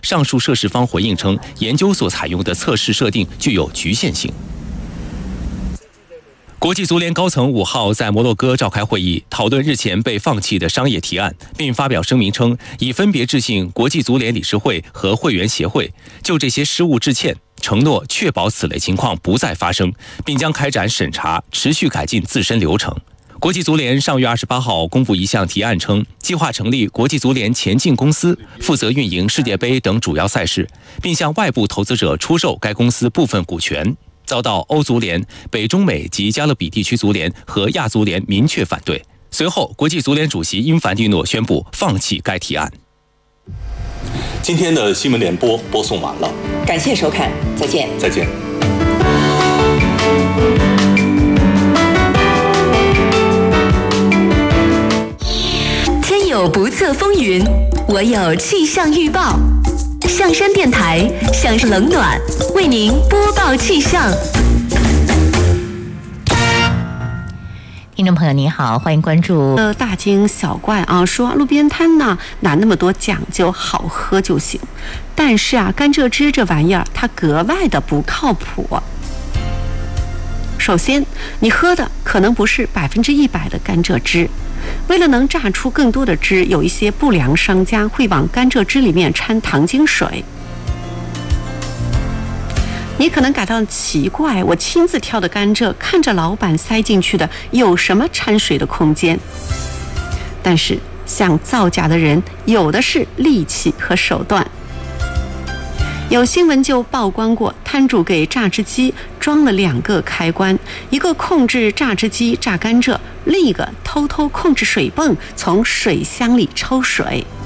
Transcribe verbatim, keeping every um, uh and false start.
上述涉事方回应称，研究所采用的测试设定具有局限性。国际足联高层五号在摩洛哥召开会议，讨论日前被放弃的商业提案，并发表声明称，已分别致信国际足联理事会和会员协会，就这些失误致歉，承诺确保此类情况不再发生，并将开展审查，持续改进自身流程。国际足联上月二十八号公布一项提案称，计划成立国际足联前进公司，负责运营世界杯等主要赛事，并向外部投资者出售该公司部分股权，遭到欧足联、北中美及加勒比地区足联和亚足联明确反对。随后，国际足联主席因凡蒂诺宣布放弃该提案。 今天的新闻联播播送完了， 感谢收看，再见。 再见。 天有不测风云，我有气象预报。象山电台象山冷暖为您播报气象。 听众朋友您好，欢迎关注呃大惊小怪啊，说路边摊呢哪那么多讲究，好喝就行。但是啊，甘蔗汁这玩意儿它格外的不靠谱。首先，你喝的可能不是百分之一百的甘蔗汁。为了能榨出更多的汁，有一些不良商家会往甘蔗汁里面掺糖精水。你可能感到奇怪，我亲自挑的甘蔗，看着老板塞进去的，有什么掺水的空间？但是，想造假的人有的是力气和手段。有新闻就曝光过，摊主给榨汁机装了两个开关，一个控制榨汁机榨甘蔗，另一个偷偷控制水泵从水箱里抽水。